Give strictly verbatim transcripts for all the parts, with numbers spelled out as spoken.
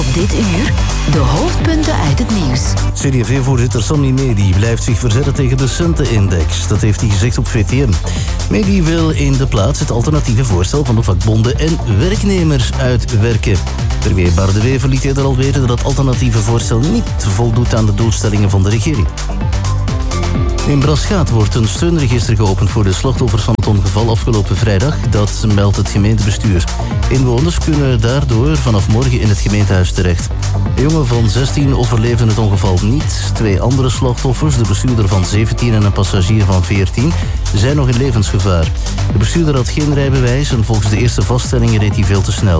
dit uur de hoofdpunten uit het nieuws. C D V voorzitter Sammy Medi blijft zich verzetten tegen de Centen-index. Dat heeft hij gezegd op V T M. Medi wil in de plaats het alternatieve voorstel van de vakbonden en werknemers uitwerken. Premier Bardewever liet eerder al weten dat het alternatieve voorstel niet voldoet aan de doelstellingen van de regering. In Braschaat wordt een steunregister geopend voor de slachtoffers van het ongeval afgelopen vrijdag. Dat meldt het gemeentebestuur. Inwoners kunnen daardoor vanaf morgen in het gemeentehuis terecht. Een jongen van zestien overleefde het ongeval niet. Twee andere slachtoffers, de bestuurder van zeventien en een passagier van veertien, zijn nog in levensgevaar. De bestuurder had geen rijbewijs en volgens de eerste vaststellingen reed hij veel te snel.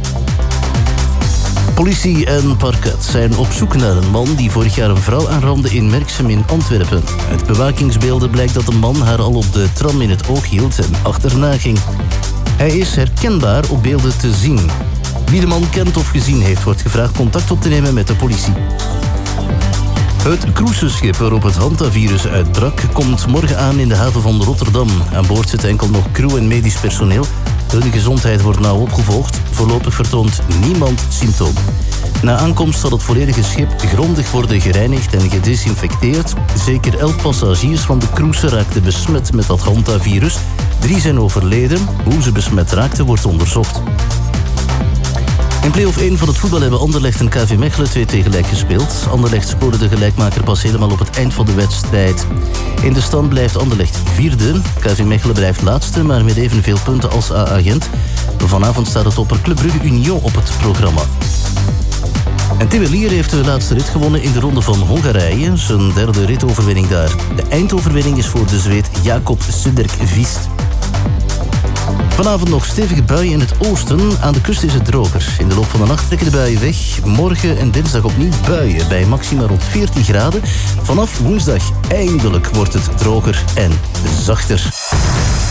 Politie en parket zijn op zoek naar een man die vorig jaar een vrouw aanrandde in Merksem in Antwerpen. Uit bewakingsbeelden blijkt dat de man haar al op de tram in het oog hield en achterna ging. Hij is herkenbaar op beelden te zien. Wie de man kent of gezien heeft, wordt gevraagd contact op te nemen met de politie. Het cruiseschip waarop het hantavirus uitbrak komt morgen aan in de haven van Rotterdam. Aan boord zit enkel nog crew en medisch personeel. Hun gezondheid wordt nauw opgevolgd. Voorlopig vertoont niemand symptomen. Na aankomst zal het volledige schip grondig worden gereinigd en gedesinfecteerd. Zeker elf passagiers van de cruise raakten besmet met dat hantavirus. Drie zijn overleden. Hoe ze besmet raakten wordt onderzocht. In play-off één van het voetbal hebben Anderlecht en K V Mechelen twee tegen gelijk gespeeld. Anderlecht scoorde de gelijkmaker pas helemaal op het eind van de wedstrijd. In de stand blijft Anderlecht vierde. K V Mechelen blijft laatste, maar met evenveel punten als A A Gent. Vanavond staat het topper Club Brugge Union op het programma. En Tim Merlier heeft de laatste rit gewonnen in de ronde van Hongarije. Zijn derde ritoverwinning daar. De eindoverwinning is voor de Zweed Jakob Söderqvist. Vanavond nog stevige buien in het oosten. Aan de kust is het droger. In de loop van de nacht trekken de buien weg. Morgen en dinsdag opnieuw buien bij maxima rond veertien graden. Vanaf woensdag eindelijk wordt het droger en zachter.